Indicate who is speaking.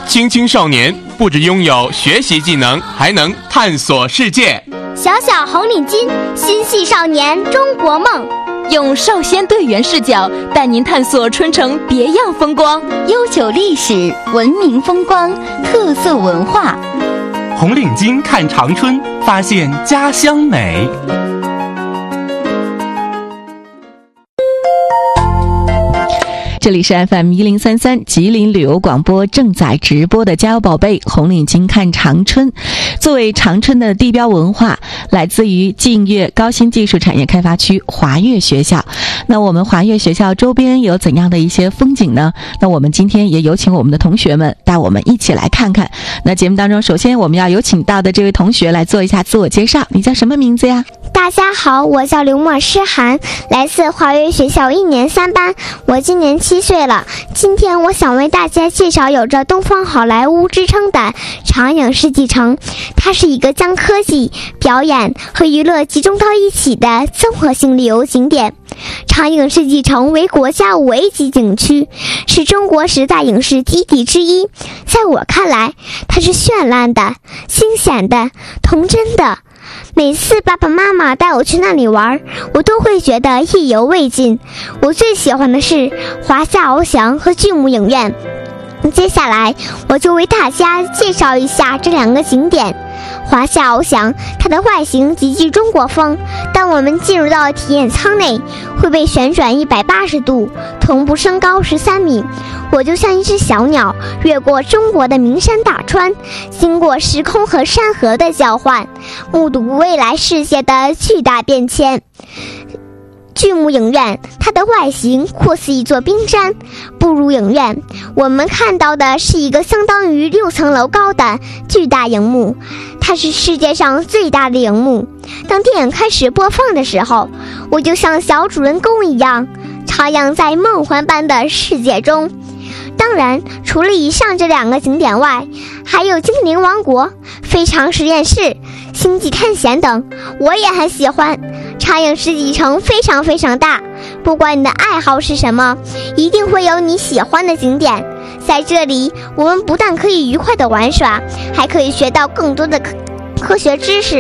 Speaker 1: 青青少年不只拥有学习技能，还能探索世界。
Speaker 2: 小小红领巾，心系少年中国梦。
Speaker 3: 用少先队员视角带您探索春城别样风光，
Speaker 4: 悠久历史、文明风光、特色文化。
Speaker 5: 红领巾看长春，发现家乡美。
Speaker 6: 这里是 FM1033 吉林旅游广播正在直播的家有宝贝红领巾看长春。作为长春的地标文化，来自于晋粤高新技术产业开发区华粤学校。那我们华粤学校周边有怎样的一些风景呢？那我们今天也有请我们的同学们带我们一起来看看。那节目当中，首先我们要有请到的这位同学来做一下自我介绍，你叫什么名字呀？
Speaker 2: 大家好，我叫刘墨诗涵，来自华粤学校1年3班，我今年7岁了。今天我想为大家介绍有着东方好莱坞之称的长影世纪城，它是一个将科技、表演和娱乐集中到一起的综合性旅游景点。长影世纪城为国家5 A 级景区，是中国10大影视基地之一。在我看来，它是绚烂的、惊险的、童真的。每次爸爸妈妈带我去那里玩，我都会觉得意犹未尽。我最喜欢的是华夏翱翔和巨幕影院。接下来我就为大家介绍一下这2个景点。华夏翱翔，它的外形极具中国风，当我们进入到体验舱内，会被旋转180度，同步升高13米。我就像一只小鸟，越过中国的名山大川，经过时空和山河的交换，目睹未来世界的巨大变迁。巨幕影院，它的外形酷似一座冰山。步入影院，我们看到的是一个相当于6层楼高的巨大荧幕，它是世界上最大的荧幕。当电影开始播放的时候，我就像小主人公一样，徜徉在梦幻般的世界中。当然，除了以上这2个景点外，还有精灵王国、非常实验室、星际探险等，我也很喜欢。长影世纪城非常非常大，不管你的爱好是什么，一定会有你喜欢的景点。在这里，我们不但可以愉快地玩耍，还可以学到更多的科学知识。